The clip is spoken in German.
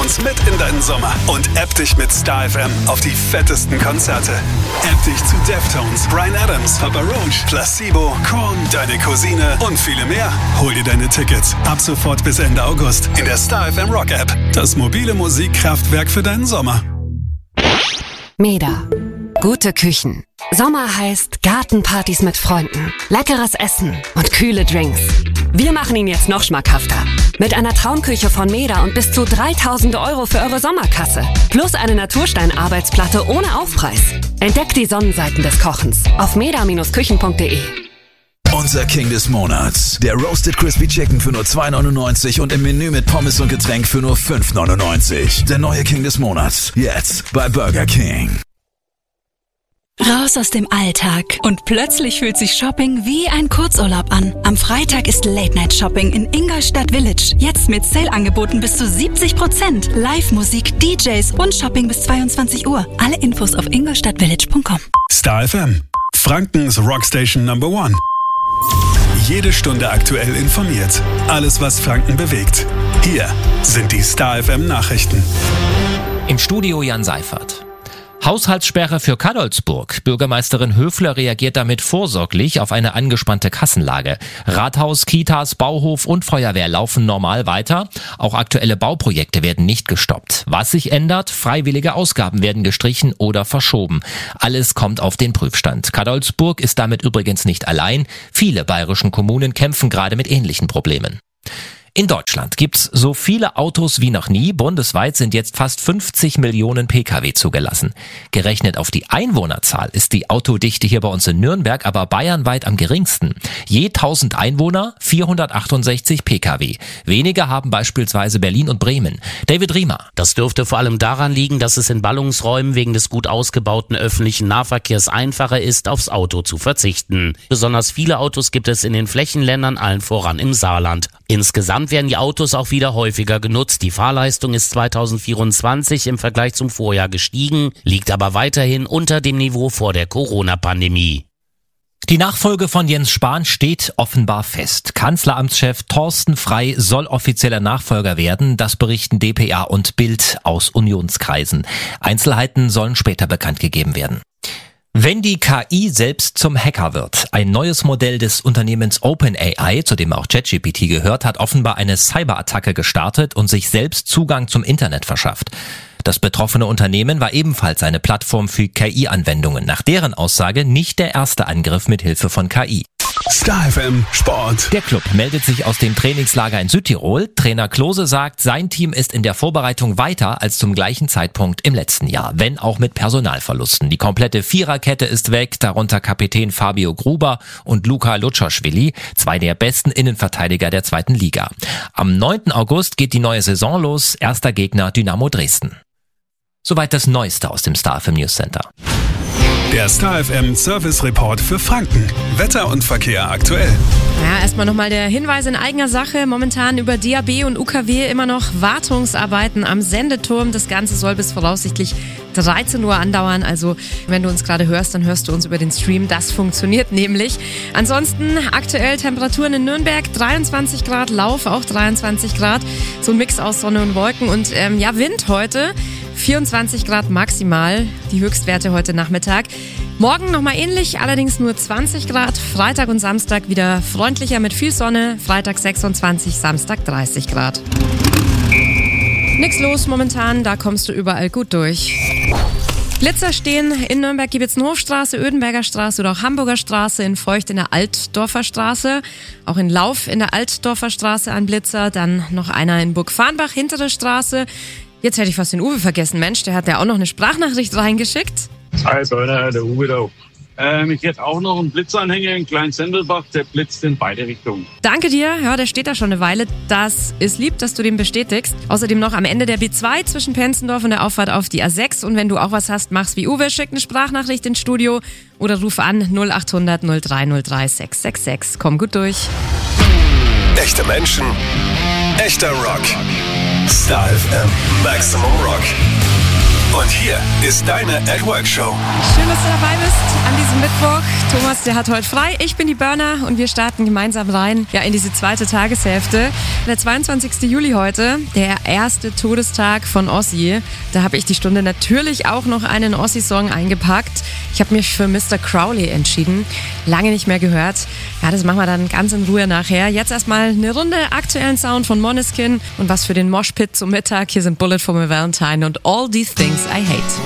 Deftones mit in deinen Sommer und app dich mit Star FM auf die fettesten Konzerte. App dich zu Deftones, Bryan Adams, Papa Roach, Placebo, Korn, Deine Cousine und viele mehr. Hol dir deine Tickets ab sofort bis Ende August in der Star FM Rock App. Das mobile Musikkraftwerk für deinen Sommer. Meda. Gute Küchen. Sommer heißt Gartenpartys mit Freunden, leckeres Essen und kühle Drinks. Wir machen ihn jetzt noch schmackhafter. Mit einer Traumküche von Meda und bis zu 3.000 € für eure Sommerkasse. Plus eine Naturstein-Arbeitsplatte ohne Aufpreis. Entdeckt die Sonnenseiten des Kochens auf meda-küchen.de. Unser King des Monats. Der Roasted Crispy Chicken für nur 2,99 und im Menü mit Pommes und Getränk für nur 5,99. Der neue King des Monats. Jetzt bei Burger King. Raus aus dem Alltag und plötzlich fühlt sich Shopping wie ein Kurzurlaub an. Am Freitag ist Late-Night-Shopping in Ingolstadt Village. Jetzt mit Sale-Angeboten bis zu 70%. Live-Musik, DJs und Shopping bis 22 Uhr. Alle Infos auf ingolstadtvillage.com. Star FM, Frankens Rockstation Number 1. Jede Stunde aktuell informiert. Alles, was Franken bewegt. Hier sind die Star FM Nachrichten. Im Studio Jan Seifert. Haushaltssperre für Cadolzburg. Bürgermeisterin Höfler reagiert damit vorsorglich auf eine angespannte Kassenlage. Rathaus, Kitas, Bauhof und Feuerwehr laufen normal weiter. Auch aktuelle Bauprojekte werden nicht gestoppt. Was sich ändert? Freiwillige Ausgaben werden gestrichen oder verschoben. Alles kommt auf den Prüfstand. Cadolzburg ist damit übrigens nicht allein. Viele bayerischen Kommunen kämpfen gerade mit ähnlichen Problemen. In Deutschland gibt's so viele Autos wie noch nie. Bundesweit sind jetzt fast 50 Millionen Pkw zugelassen. Gerechnet auf die Einwohnerzahl ist die Autodichte hier bei uns in Nürnberg aber bayernweit am geringsten. Je 1000 Einwohner 468 Pkw. Weniger haben beispielsweise Berlin und Bremen. David Riemer. Das dürfte vor allem daran liegen, dass es in Ballungsräumen wegen des gut ausgebauten öffentlichen Nahverkehrs einfacher ist, aufs Auto zu verzichten. Besonders viele Autos gibt es in den Flächenländern, allen voran im Saarland. Insgesamt werden die Autos auch wieder häufiger genutzt. Die Fahrleistung ist 2024 im Vergleich zum Vorjahr gestiegen, liegt aber weiterhin unter dem Niveau vor der Corona-Pandemie. Die Nachfolge von Jens Spahn steht offenbar fest. Kanzleramtschef Thorsten Frey soll offizieller Nachfolger werden. Das berichten dpa und Bild aus Unionskreisen. Einzelheiten sollen später bekannt gegeben werden. Wenn die KI selbst zum Hacker wird. Ein neues Modell des Unternehmens OpenAI, zu dem auch ChatGPT gehört, hat offenbar eine Cyberattacke gestartet und sich selbst Zugang zum Internet verschafft. Das betroffene Unternehmen war ebenfalls eine Plattform für KI-Anwendungen. Nach deren Aussage nicht der erste Angriff mit Hilfe von KI. Star FM Sport. Der Club meldet sich aus dem Trainingslager in Südtirol. Trainer Klose sagt, sein Team ist in der Vorbereitung weiter als zum gleichen Zeitpunkt im letzten Jahr, wenn auch mit Personalverlusten. Die komplette Viererkette ist weg, darunter Kapitän Fabio Gruber und Luka Lutschaschwili, zwei der besten Innenverteidiger der zweiten Liga. Am 9. August geht die neue Saison los, erster Gegner Dynamo Dresden. Soweit das Neueste aus dem Star FM News Center. Der Star FM Service Report für Franken. Wetter und Verkehr aktuell. Ja, erstmal nochmal der Hinweis in eigener Sache. Momentan über DAB und UKW immer noch Wartungsarbeiten am Sendeturm. Das Ganze soll bis voraussichtlich 13 Uhr andauern. Also wenn du uns gerade hörst, dann hörst du uns über den Stream. Das funktioniert nämlich. Ansonsten aktuell Temperaturen in Nürnberg 23 Grad, Lauf auch 23 Grad. So ein Mix aus Sonne und Wolken und Wind heute. 24 Grad maximal, die Höchstwerte heute Nachmittag. Morgen nochmal ähnlich, allerdings nur 20 Grad. Freitag und Samstag wieder freundlicher mit viel Sonne. Freitag 26, Samstag 30 Grad. Nix los momentan, da kommst du überall gut durch. Blitzer stehen in Nürnberg, Giebitzenhofstraße, Ödenberger Straße oder auch Hamburger Straße, in Feucht in der Altdorfer Straße, auch in Lauf in der Altdorfer Straße ein Blitzer, dann noch einer in Burgfarnbach, hintere Straße. Jetzt hätte ich fast den Uwe vergessen, Mensch, der hat ja auch noch eine Sprachnachricht reingeschickt. Hi Söder, der Uwe da. Ich hätte auch noch einen Blitzanhänger in Kleinsendelbach, der blitzt in beide Richtungen. Danke dir, ja, der steht da schon eine Weile. Das ist lieb, dass du den bestätigst. Außerdem noch am Ende der B2 zwischen Penzendorf und der Auffahrt auf die A6. Und wenn du auch was hast, mach's wie Uwe, schick eine Sprachnachricht ins Studio oder ruf an 0800 0303 666. Komm gut durch. Echte Menschen, echter Rock. Star FM Maximum Rock. Und hier ist deine At Work Show. Schön, dass du dabei bist an diesem Mittwoch. Thomas, der hat heute frei. Ich bin die Burner und wir starten gemeinsam rein in diese zweite Tageshälfte. Der 22. Juli heute, der erste Todestag von Ozzy. Da habe ich die Stunde natürlich auch noch einen Ozzy-Song eingepackt. Ich habe mich für Mr. Crowley entschieden. Lange nicht mehr gehört. Ja, das machen wir dann ganz in Ruhe nachher. Jetzt erstmal eine Runde aktuellen Sound von Måneskin und was für den Moshpit zum Mittag. Hier sind Bullet for My Valentine und All These Things I Hate.